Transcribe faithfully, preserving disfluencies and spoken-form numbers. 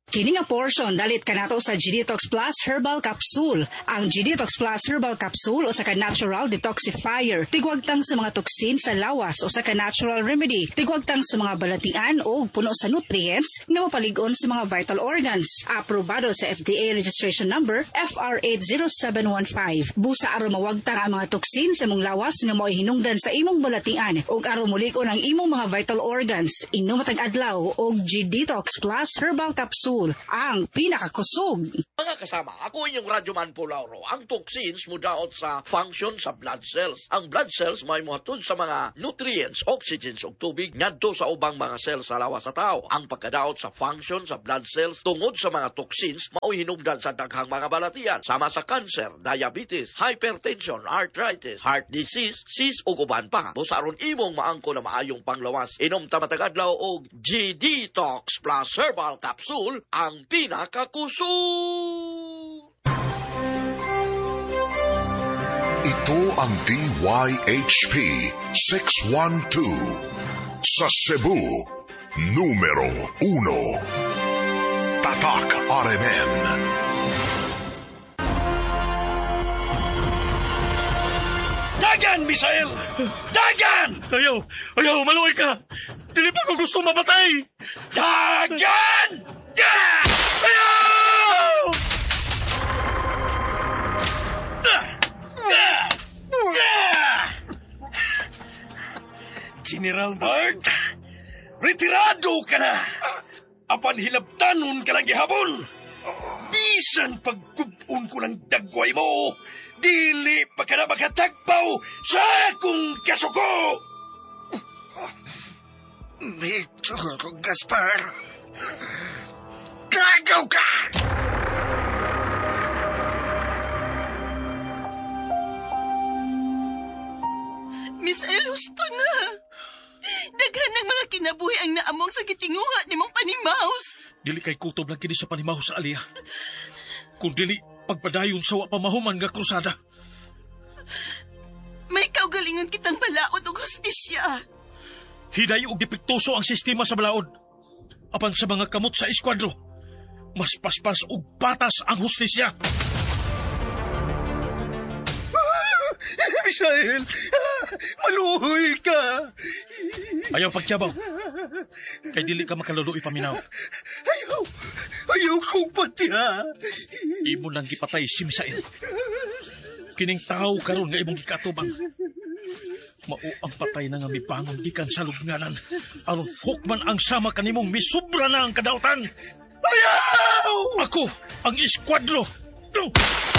Kini nga portion dalit kanato sa G-Detox Plus Herbal Capsule. Ang G-Detox Plus Herbal Capsule o sa ka natural detoxifier, tigwagtang sa mga toksin sa lawas o sa ka natural remedy, tigwagtang sa mga balatian o puno sa nutrients nga mapalig-on sa mga vital organs. Aprobado sa F D A registration number F R eight zero seven one five. Busa aron mawagtang ang mga toksin sa imong lawas nga mo'y hinungdan sa imong balatian ug aron mulig-on ang imong mga vital organs. Inom matag adlaw og G-Detox Plus Herbal Capsule, ang pinakakusog. Mga kasama, ako inyong Radyoman Pulauro. Ang toxins mudaot sa function sa blood cells. Ang blood cells may muhatod sa mga nutrients, oxygens ug tubig ngadto sa ubang mga cells sa lawas sa tao. Ang pagkadaot sa function sa blood cells tungod sa mga toxins mao'y hinungdan sa daghang mga balatian sama sa cancer, diabetes, hypertension, arthritis, heart disease, cyst ug uban pa. Busa aron imong maangko na maayong panglawas, inom ta matag adlaw og G-Detox Plus Herbal Capsule, ang pinakakusog. Ito ang D Y H P six one two sa Cebu, numero uno. Tatak R M N. Dagan, Misael! Dagan! Ayaw! Ayaw! Maluoy ka! Dili pa ko gusto mamatay! Dagan! Ah! Ayaw! General Bart, retirado ka na. Apan hilabtanon ka ng gihapon. Bisan pagkubun ko ng dagway mo, dili pa ka na makatagpaw sa akong kasuko. Medyo, Gaspar. Gagaw ka! Miss El, husto na. Daghan ng mga kinabuhi ang naamong sa gitinguha ni mong panimaos. Dili kay kutob lang kini sa panimaho sa Alia. Kung dili, pagpadayon sa wa pamahuman nga krusada. May kaugalingon kitang balaod o hustisya. Hiday og dipiktuso ang sistema sa balaod. Apan sa mga kamot sa eskwadro, mas paspas og patas ang hustisya. Misael, maluhoy ka. Ayaw pagtiyabaw. Kay dili ka makaluluoy paminaw. Ayaw, ayaw kong patiha. Imo lang gipatay si Misael. Kining tao karon nga imong gikatubang. Mao ang patay na nga mibangon gikan sa lubnganan. Aron hukman ang sama kanimong misubra na ang kadautan. Ayaw! Ako ang eskwadro.